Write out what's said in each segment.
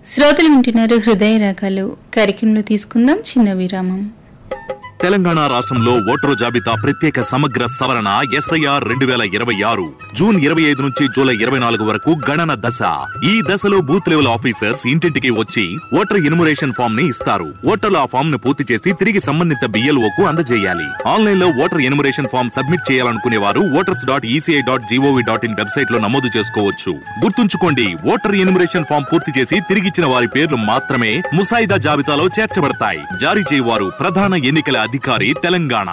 శ్రోతలు వింటున్నారు హృదయ రాగాలు కార్యక్రమంలో తీసుకుందాం చిన్న విరామం. తెలంగాణ రాష్ట్రంలో ఓటరు జాబితా ప్రత్యేక సమగ్ర సవరణ ఎస్ఐఆర్ 2026 జూన్ 25 నుంచి జూలై 24 వరకు గణన దశ. ఈ దశలో బూత్ లెవెల్ ఆఫీసర్స్ ఇంటింటికి వచ్చి ఓటర్ ఎన్యుమరేషన్ ఫామ్ ని ఇస్తారు. ఓటర్లు ఆ ఫామ్ ను పూర్తి చేసి తిరిగి సంబంధిత BLOకు అందజేయాలి. ఆన్లైన్ లో ఓటర్ ఎన్యుమరేషన్ ఫామ్ సబ్మిట్ చేయాలనుకునే వారు voters.eci.gov.in వెబ్సైట్ లో నమోదు చేసుకోవచ్చు. గుర్తుంచుకోండి, ఓటర్ ఎన్యుమరేషన్ ఫామ్ పూర్తి చేసి తిరిగిచ్చిన వారి పేర్లు మాత్రమే ముసాయిదా జాబితాలో చేర్చబడతాయి. జారీ చేయవారు ప్రధాన ఎన్నికల అధికారి తెలంగాణ.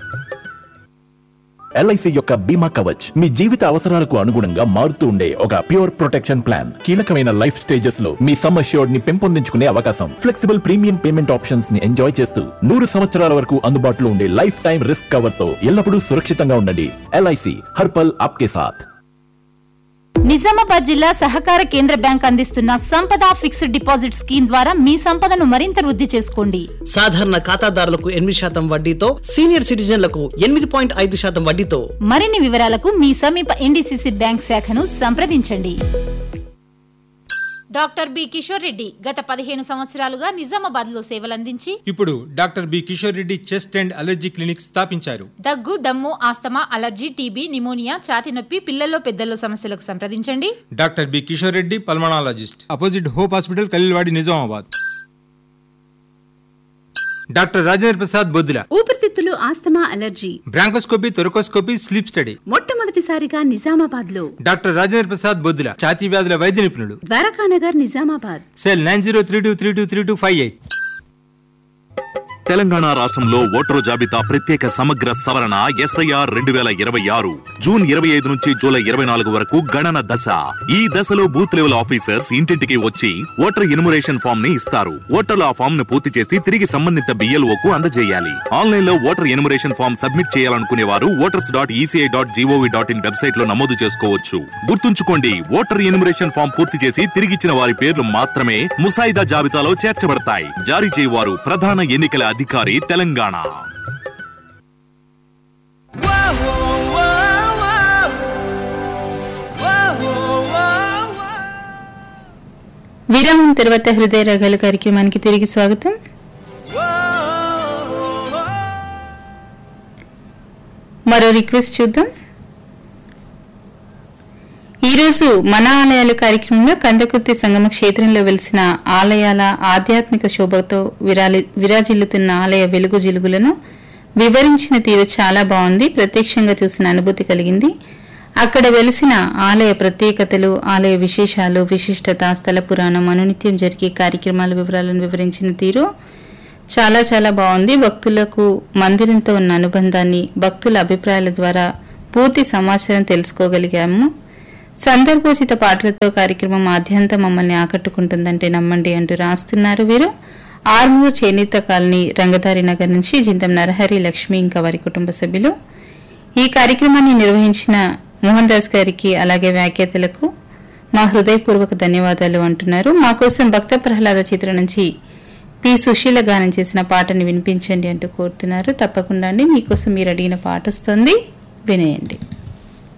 LIC యొక్క బీమా కవచ్ మీ జీవిత అవసరాలకు అనుగుణంగా మారుతూ ఉండే ఒక ప్యూర్ ప్రొటెక్షన్ ప్లాన్. కీలకమైన లైఫ్ స్టేజెస్ లో మీ సమ్ అష్యూర్డ్ ని పెంపొందించుకునే అవకాశం, ఫ్లెక్సిబుల్ ప్రీమియం పేమెంట్ ఆప్షన్స్ ని ఎంజాయ్ చేస్తూ 100 సంవత్సరాల వరకు అందుబాటులో ఉండే లైఫ్ టైం రిస్క్ కవర్ తో ఎల్లప్పుడూ సురక్షితంగా ఉండండి. LIC హర్ పల్ ఆప్కే సాథ్. నిజామాబాద్ జిల్లా సహకార కేంద్ర బ్యాంక్ అందిస్తున్న సంపద ఫిక్స్డ్ డిపాజిట్ స్కీమ్ ద్వారా మీ సంపదను మరింత వృద్ధి చేసుకోండి. సాధారణ ఖాతాదారులకు 8% వడ్డీతో, సీనియర్ సిటిజన్లకు 8.5% వడ్డీతో. మరిన్ని వివరాలకు మీ సమీప NDCC బ్యాంక్ శాఖను సంప్రదించండి. డాక్టర్ బి కిషోర్ రెడ్డి గత 15 సంవత్సరాలుగా నిజామాబాద్ లో సేవలందించి ఇప్పుడు doctor B Kishore Reddy chest and allergy clinic స్థాపించారు. దగ్గు, దమ్ము, ఆస్తమా, అలర్జీ, టీబీ, నిమోనియా, ఛాతీ నొప్పి, పిల్లల్లో పెద్దల్లో సమస్యలకు సంప్రదించండి. Doctor B Kishore Reddy pulmonologist, opposite hope hospital, Khaleelwadi, Nizamabad. Doctor Rajendra Prasad Boddula, ఊపిరితిత్తులు, asthma, allergy, bronchoscopy, thoracoscopy, sleep study. మొట్టమొదటిసారిగా నిజామాబాద్ లో డాక్టర్ రాజేంద్ర ప్రసాద్ బొద్దుల, ఛాతీ వ్యాధుల వైద్య నిపుణుడు. ద్వారకానగర్, నిజామాబాద్. సెల్ 9032323258. తెలంగాణ రాష్ట్రంలో ఓటరు జాబితా ప్రత్యేక సమగ్ర సవరణ ఎస్ఐఆర్ 2026 జూన్ 25 నుంచి జూలై 24 వరకు గణన దశ. ఈ దశలో బూత్ లెవెల్ ఆఫీసర్స్ ఇంటింటికి వచ్చి ఓటర్ ఎన్యుమరేషన్ ఫామ్ ని ఇస్తారు. ఓటర్లు ఆ ఫామ్ ను పూర్తి చేసి తిరిగి సంబంధిత BLOకు అందజేయాలి. ఆన్లైన్ లో ఓటర్ ఎన్యుమరేషన్ ఫామ్ సబ్మిట్ చేయాలనుకునే వారు voters.eci.gov.in వెబ్సైట్ లో నమోదు చేసుకోవచ్చు. గుర్తుంచుకోండి, ఓటర్ ఎన్యుమరేషన్ ఫామ్ పూర్తి చేసి తిరిగిచ్చిన వారి పేర్లు మాత్రమే ముసాయిదా జాబితాలో చేర్చబడతాయి. జారీ చేయవారు ప్రధాన ఎన్నికల అధికారి తెలంగాణ. విరామం తర్వాత హృదయ రాగాలు కార్యక్రమానికి తిరిగి స్వాగతం. మరో రిక్వెస్ట్ చూద్దాం. ఈరోజు మన ఆలయాల కార్యక్రమంలో కందకుర్తి సంగమ క్షేత్రంలో వెలిసిన ఆలయాల ఆధ్యాత్మిక శోభతో విరాజిల్లుతున్న ఆలయ వెలుగు జిలుగులను వివరించిన తీరు చాలా బాగుంది. ప్రత్యక్షంగా చూసిన అనుభూతి కలిగింది. అక్కడ వెలిసిన ఆలయ ప్రత్యేకతలు, ఆలయ విశేషాలు, విశిష్టత, స్థల పురాణం, అనునిత్యం జరిగే కార్యక్రమాల వివరాలను వివరించిన తీరు చాలా చాలా బాగుంది. భక్తులకు మందిరంతో ఉన్న అనుబంధాన్ని, భక్తుల అభిప్రాయాల ద్వారా పూర్తి సమాచారం తెలుసుకోగలిగాము. సందర్భోచిత పాటలతో కార్యక్రమం ఆద్యంతం మమ్మల్ని ఆకట్టుకుంటుందంటే నమ్మండి అంటూ రాస్తున్నారు వీరు. ఆర్మూర్ చేనేత కాలనీ, రంగధారి నగర్ నుంచి జింతం నరహరి, లక్ష్మి ఇంకా వారి కుటుంబ సభ్యులు. ఈ కార్యక్రమాన్ని నిర్వహించిన మోహన్ దాస్ గారికి అలాగే వ్యాఖ్యాతలకు మా హృదయపూర్వక ధన్యవాదాలు అంటున్నారు. మా కోసం భక్త ప్రహ్లాద చిత్రం నుంచి పి సుశీల గానం చేసిన పాటని వినిపించండి అంటూ కోరుతున్నారు. తప్పకుండా అండి, మీకోసం మీరు అడిగిన పాట వస్తుంది, వినేయండి.